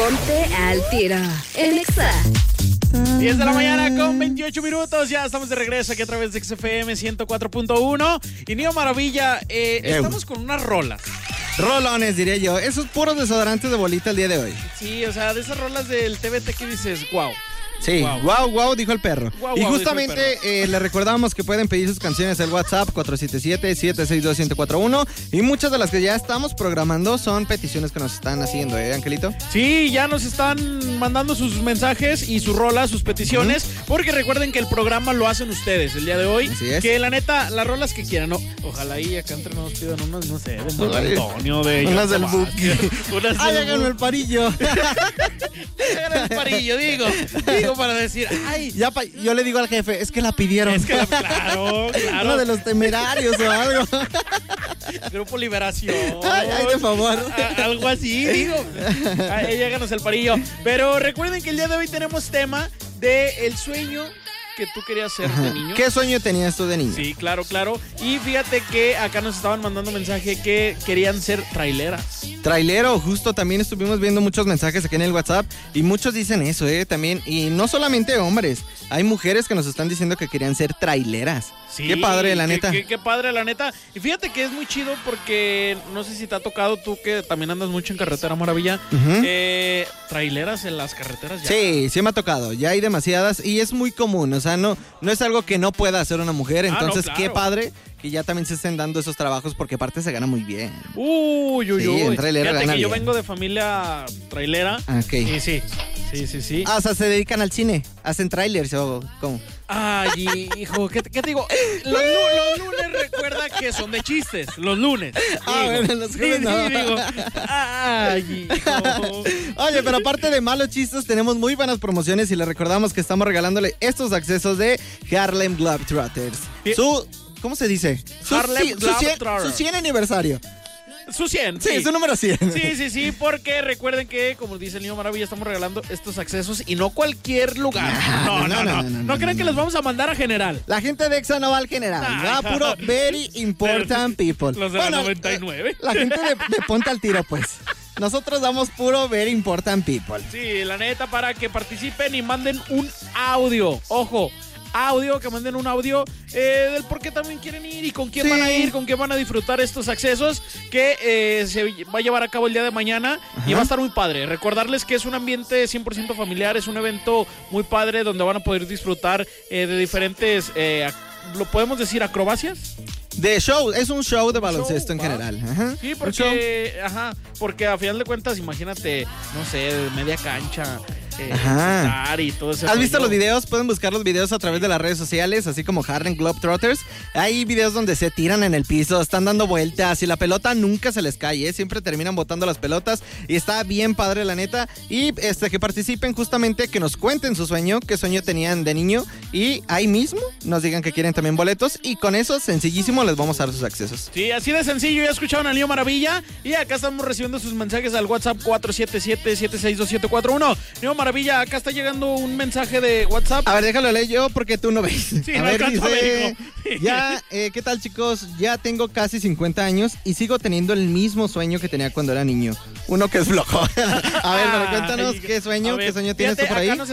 Ponte al tiro en Exa. 10 de la mañana con 28 minutos. Ya estamos de regreso aquí a través de XFM 104.1. Y Niño Maravilla, estamos con unas rolas. Rolones, diría yo. Esos puros desodorantes de bolita el día de hoy. Sí, o sea, de esas rolas del TBT que dices, wow. Sí, wow, dijo el perro. Guau, y guau, justamente les recordamos que pueden pedir sus canciones al WhatsApp 477-762-1041. Y muchas de las que ya estamos programando son peticiones que nos están haciendo, Angelito. Sí, ya nos están mandando sus mensajes y sus rolas, sus peticiones, porque recuerden que el programa lo hacen ustedes el día de hoy. Así es. Que la neta, las rolas que quieran, ¿no? Ojalá ahí acá entre nos pidan unas, no sé, de Antonio, de unas del Joan Buki. Sebastián, ¡Ay, háganme el parillo! Háganme el parillo, digo para decir, ay. Ya yo le digo al jefe, es que la pidieron. Es que claro. Uno de los Temerarios o algo. Grupo Liberación. Ay, de favor. Algo así, digo. Ahí háganos el parillo. Pero recuerden que el día de hoy tenemos tema de el sueño que tú querías ser de niño. ¿Qué sueño tenías tú de niño? Sí, claro. Y fíjate que acá nos estaban mandando mensaje que querían ser traileras. Trailero, justo también estuvimos viendo muchos mensajes aquí en el WhatsApp y muchos dicen eso, también. Y no solamente hombres, hay mujeres que nos están diciendo que querían ser traileras. Sí, qué padre, la neta. Qué padre, la neta. Y fíjate que es muy chido porque no sé si te ha tocado tú que también andas mucho en carretera, Maravilla. Traileras en las carreteras ya. Sí me ha tocado. Ya hay demasiadas y es muy común. O sea, no es algo que no pueda hacer una mujer. Entonces, no, claro. Qué padre que ya también se estén dando esos trabajos porque aparte se gana muy bien. Uy. En trailera fíjate gana que yo bien. vengo de familia trailera. Ok. Y sí. Ah, o sea, se dedican al cine. Hacen trailers o ¿cómo? Ay, hijo, ¿qué te digo? Los lunes recuerda que son de chistes. Los lunes. Bueno, los jueves no. digo. Ay, hijo. Oye, pero aparte de malos chistes, tenemos muy buenas promociones y les recordamos que estamos regalándole estos accesos de Harlem Globetrotters. ¿Cómo se dice? Harlem Globetrotters. Su 100 aniversario. Su 100. Sí, su número 100. Sí, porque recuerden que, como dice el Niño Maravilla, estamos regalando estos accesos y no cualquier lugar. No crean que los vamos a mandar a general. La gente de Exa no va al general, va puro very important people. Los de la 99. La gente de Ponte al Tiro, pues. Nosotros damos puro very important people. Sí, la neta, para que participen y manden un audio. Ojo. Que manden un audio del por qué también quieren ir y con quién van a ir, con quién van a disfrutar estos accesos que se va a llevar a cabo el día de mañana. Y va a estar muy padre. Recordarles que es un ambiente 100% familiar, es un evento muy padre donde van a poder disfrutar de diferentes, ¿lo podemos decir acrobacias? De show, es un show de baloncesto en general. Ajá. Sí, porque a final de cuentas, imagínate, no sé, media cancha. Y todo ese ¿Has visto rollo? los videos? Pueden buscar los videos a través de las redes sociales, así como Harlem Globetrotters. Hay videos donde se tiran en el piso, están dando vueltas y la pelota nunca se les cae, siempre terminan botando las pelotas y está bien padre, la neta. Y que participen justamente, que nos cuenten su sueño, qué sueño tenían de niño y ahí mismo nos digan que quieren también boletos y con eso, sencillísimo, les vamos a dar sus accesos. Sí, así de sencillo. Ya escucharon al Niño Maravilla y acá estamos recibiendo sus mensajes al WhatsApp 477-762-741. Niño Maravilla, acá está llegando un mensaje de WhatsApp. A ver, déjalo leer yo porque tú no ves. Sí, a no ver, alcanzo a ver, dice, ya, ¿qué tal, chicos? Ya tengo casi 50 años y sigo teniendo el mismo sueño que tenía cuando era niño. Uno que es flojo. A ver, pero cuéntanos qué sueño tienes tú por ahí.